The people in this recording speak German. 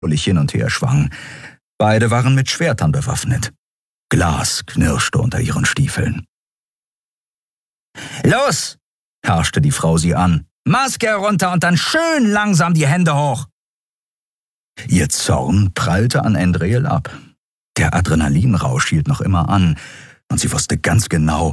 hin und her schwang. Beide waren mit Schwertern bewaffnet. Glas knirschte unter ihren Stiefeln. »Los«, herrschte die Frau sie an. »Maske herunter und dann schön langsam die Hände hoch!« Ihr Zorn prallte an Andriel ab. Der Adrenalinrausch hielt noch immer an, und sie wusste ganz genau,